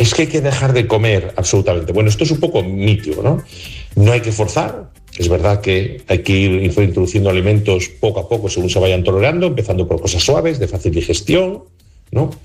es que hay que dejar de comer absolutamente. Bueno, esto es un poco mito, ¿no? No hay que forzar. Es verdad que hay que ir introduciendo alimentos poco a poco según se vayan tolerando, empezando por cosas suaves, de fácil digestión, ¿no?